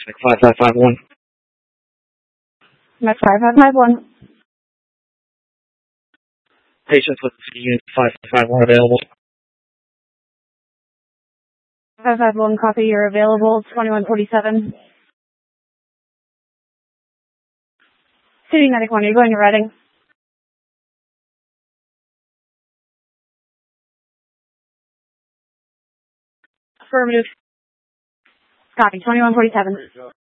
5551. Med 5551. Patients with unit 5551 available. 551 copy, you're available. 2147. City Medic 1, you're going to Reading. Affirmative. Copy, 2147.